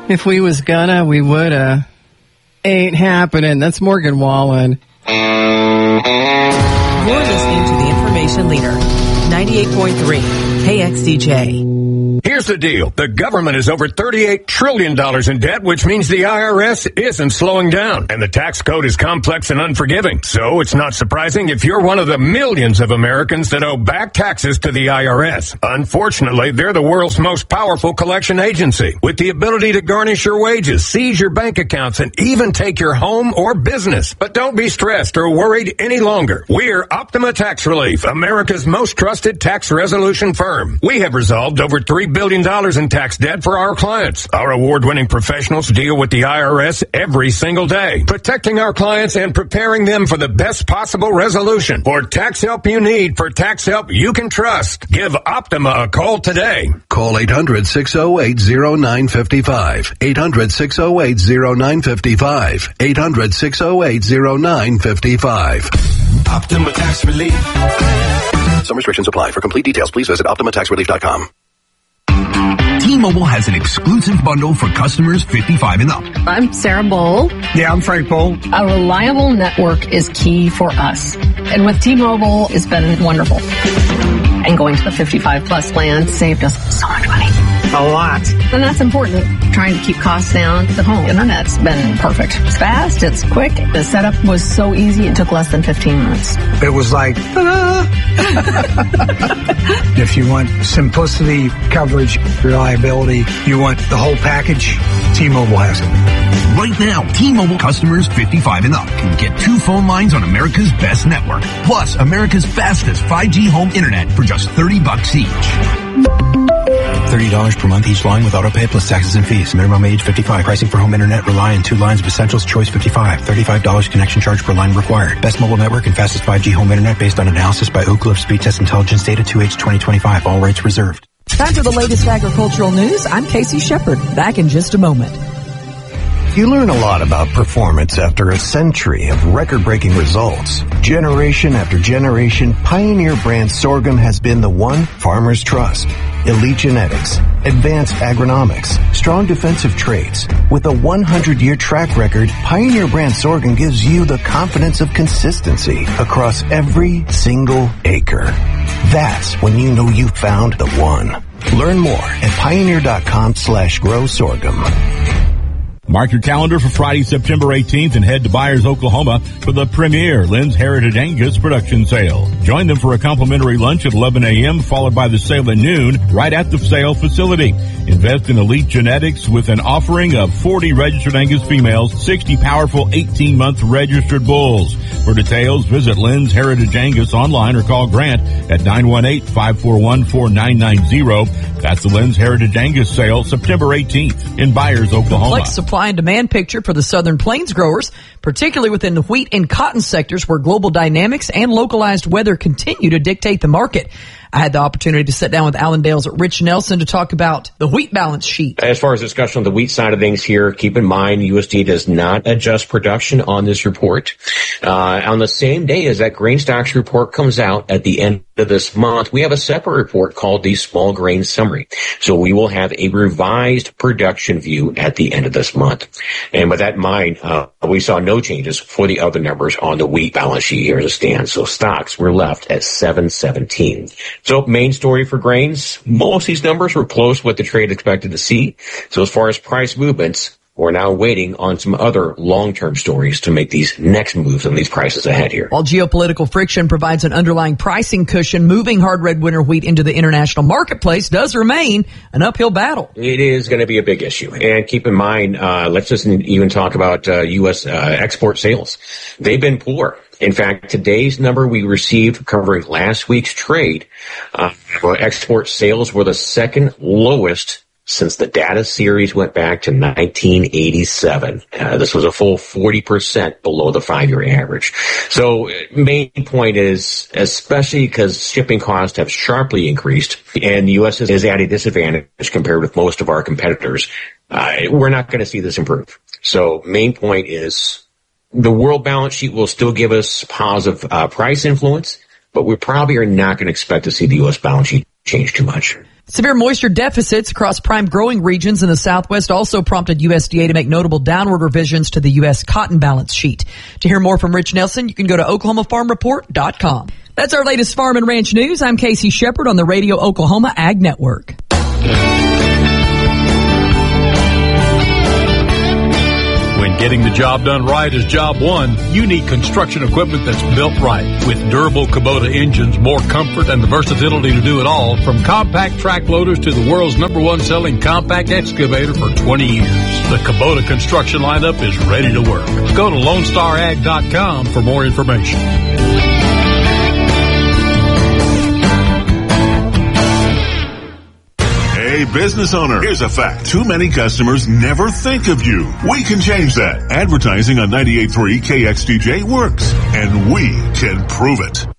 If we was gonna, we woulda. Ain't happening. That's Morgan Wallen. You're listening to the Information Leader, 98.3 KXDJ. Here's the deal. The government is over $38 trillion in debt, which means the IRS isn't slowing down. And the tax code is complex and unforgiving. So it's not surprising if you're one of the millions of Americans that owe back taxes to the IRS. Unfortunately, they're the world's most powerful collection agency, with the ability to garnish your wages, seize your bank accounts, and even take your home or business. But don't be stressed or worried any longer. We're Optima Tax Relief, America's most trusted tax resolution firm. We have resolved over $3 billion in tax debt for our clients. Our award-winning professionals deal with the IRS every single day, protecting our clients and preparing them for the best possible resolution. For tax help you need, for tax help you can trust, give Optima a call today. Call 800-608-0955. 800-608-0955. 800-608-0955. Optima Tax Relief. Some restrictions apply. For complete details, please visit OptimaTaxRelief.com. T-Mobile has an exclusive bundle for customers 55 and up. I'm Sarah Bowl. Yeah, I'm Frank Bowl. A reliable network is key for us. And with T-Mobile, it's been wonderful. And going to the 55 plus plan saved us so much money. A lot. And that's important. Trying to keep costs down. The home internet's been perfect. It's fast, it's quick. The setup was so easy, it took less than 15 minutes. It was like, If you want simplicity, coverage, reliability, you want the whole package, T-Mobile has it. Right now, T-Mobile customers 55 and up can get 2 phone lines on America's best network, plus America's fastest 5G home internet for just $30 each. $30 per month each line with autopay plus taxes and fees. Minimum age 55. Pricing for home internet rely on 2 lines of Essentials Choice 55. $35 connection charge per line required. Best mobile network and fastest 5G home internet based on analysis by Oak Cliff Speed Test Intelligence Data 2H 2025. All rates reserved. Time for the latest agricultural news. I'm Casey Shepard. Back in just a moment. You learn a lot about performance after a century of record-breaking results. Generation after generation, Pioneer brand sorghum has been the one farmers trust. Elite genetics, advanced agronomics, strong defensive traits. With a 100-year track record, Pioneer brand sorghum gives you the confidence of consistency across every single acre. That's when you know you found the one. Learn more at pioneer.com/grow sorghum. Mark your calendar for Friday, September 18th and head to Byers, Oklahoma for the premier Lynn's Heritage Angus production sale. Join them for a complimentary lunch at 11 a.m. followed by the sale at noon right at the sale facility. Invest in elite genetics with an offering of 40 registered Angus females, 60 powerful 18-month registered bulls. For details, visit Lynn's Heritage Angus online or call Grant at 918-541-4990. That's the Lynn's Heritage Angus sale, September 18th in Byers, Oklahoma. Complex supply and demand picture for the Southern Plains growers, particularly within the wheat and cotton sectors where global dynamics and localized weather continue to dictate the market. I had the opportunity to sit down with Allendale's Rich Nelson to talk about the wheat balance sheet. As far as discussion on the wheat side of things here, keep in mind USD does not adjust production on this report. On the same day as that grain stocks report comes out at the end of this month, we have a separate report called the Small Grain Summary. So we will have a revised production view at the end of this month. And with that in mind, we saw no changes for the other numbers on the wheat balance sheet here as it stands. So stocks were left at 717. So main story for grains, most of these numbers were close to what the trade expected to see. So as far as price movements, we're now waiting on some other long-term stories to make these next moves on these prices ahead here. While geopolitical friction provides an underlying pricing cushion, moving hard red winter wheat into the international marketplace does remain an uphill battle. It is going to be a big issue. And keep in mind, let's just even talk about U.S. export sales. They've been poor. In fact, today's number we received covering last week's trade, export sales were the second lowest since the data series went back to 1987. This was a full 40% below the 5-year average. So main point is, especially because shipping costs have sharply increased and the U.S. is at a disadvantage compared with most of our competitors, we're not going to see this improve. So main point is the world balance sheet will still give us positive price influence, but we probably are not going to expect to see the U.S. balance sheet change too much. Severe moisture deficits across prime growing regions in the Southwest also prompted USDA to make notable downward revisions to the U.S. cotton balance sheet. To hear more from Rich Nelson, you can go to OklahomaFarmReport.com. That's our latest farm and ranch news. I'm Casey Shepard on the Radio Oklahoma Ag Network. When getting the job done right is job one, you need construction equipment that's built right. With durable Kubota engines, more comfort, and the versatility to do it all, from compact track loaders to the world's #1 selling compact excavator for 20 years. The Kubota construction lineup is ready to work. Go to LoneStarAg.com for more information. Hey, business owner, here's a fact. Too many customers never think of you. We can change that. Advertising on 98.3 KXTJ works, and we can prove it.